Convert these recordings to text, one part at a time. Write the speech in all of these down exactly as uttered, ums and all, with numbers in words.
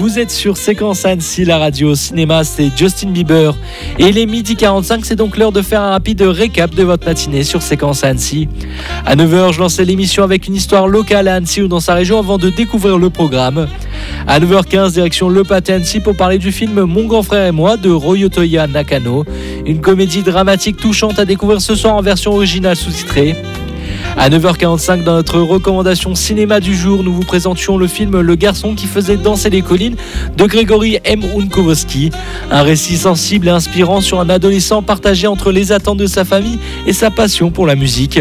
vous êtes sur Séquence Annecy, la radio cinéma, c'est Justin Bieber. Et il est midi quarante-cinq, c'est donc l'heure de faire un rapide récap de votre matinée sur Séquence Annecy. À neuf heures, je lançais l'émission avec une histoire locale à Annecy ou dans sa région avant de découvrir le programme. À neuf heures quinze, direction Le Pâté Annecy pour parler du film Mon grand frère et moi de Ryotoya Nakano. Une comédie dramatique touchante à découvrir ce soir en version originale sous-titrée. À neuf heures quarante-cinq, dans notre recommandation cinéma du jour, nous vous présentions le film Le garçon qui faisait danser les collines de Grégory M. Unkowski. Un récit sensible et inspirant sur un adolescent partagé entre les attentes de sa famille et sa passion pour la musique.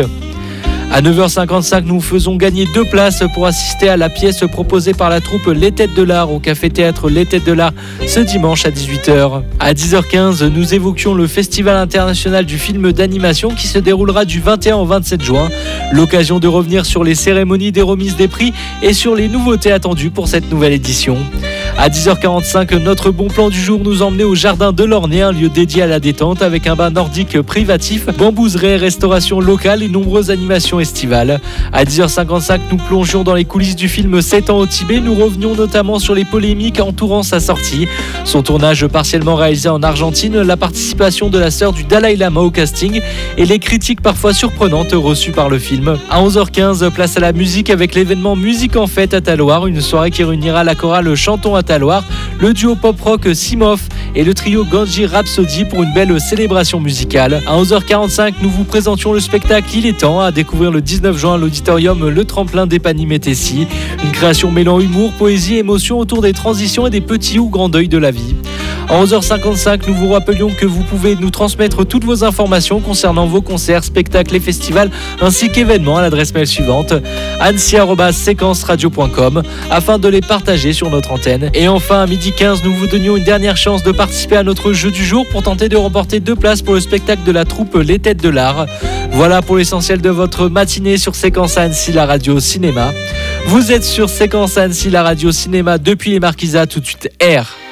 À neuf heures cinquante-cinq, nous faisons gagner deux places pour assister à la pièce proposée par la troupe Les Têtes de l'Art au Café-Théâtre Les Têtes de l'Art ce dimanche à dix-huit heures. À dix heures quinze, nous évoquions le Festival international du film d'animation qui se déroulera du vingt et un au vingt-sept juin. L'occasion de revenir sur les cérémonies des remises des prix et sur les nouveautés attendues pour cette nouvelle édition. À dix heures quarante-cinq, notre bon plan du jour nous emmenait au Jardin de l'Ornay, un lieu dédié à la détente avec un bain nordique privatif, bambouseraie, restauration locale et nombreuses animations estivales. À dix heures cinquante-cinq, nous plongions dans les coulisses du film sept ans au Tibet. Nous revenions notamment sur les polémiques entourant sa sortie. Son tournage partiellement réalisé en Argentine, la participation de la sœur du Dalai Lama au casting et les critiques parfois surprenantes reçues par le film. À onze heures quinze, place à la musique avec l'événement Musique en Fête à Talloires, une soirée qui réunira la chorale Chantons à Talloires, le duo pop-rock Simoff et le trio Ganji Rhapsody pour une belle célébration musicale. À onze heures quarante-cinq, nous vous présentions le spectacle Il est temps, à découvrir le dix-neuf juin à l'auditorium Le Tremplin d'Épany-Métessy. Une création mêlant humour, poésie et émotion autour des transitions et des petits ou grands deuils de la vie. À onze heures cinquante-cinq, nous vous rappelions que vous pouvez nous transmettre toutes vos informations concernant vos concerts, spectacles et festivals ainsi qu'événements à l'adresse mail suivante annecy arobase séquence radio point com afin de les partager sur notre antenne. Et enfin, à midi quinze, nous vous donnions une dernière chance de participer à notre jeu du jour pour tenter de remporter deux places pour le spectacle de la troupe Les Têtes de l'Art. Voilà pour l'essentiel de votre matinée sur Séquence Annecy, la radio cinéma. Vous êtes sur Séquence Annecy, la radio cinéma depuis les Marquisats, tout de suite R.